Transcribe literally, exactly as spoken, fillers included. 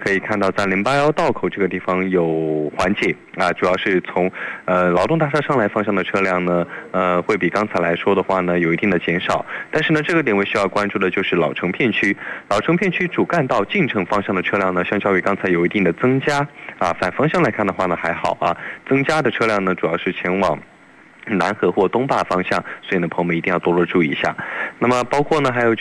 可以看到在零八幺道口这个地方有缓解啊，主要是从呃劳动大厦上来方向的车辆呢，呃会比刚才来说的话呢有一定的减少。但是呢，这个点位需要关注的就是老城片区，老城片区主干道进城方向的车辆呢，相较于刚才有一定的增加啊，反方向来看的话呢还好啊，增加的车辆呢主要是前往南河或东坝方向，所以呢朋友们一定要多多注意一下。那么包括呢还有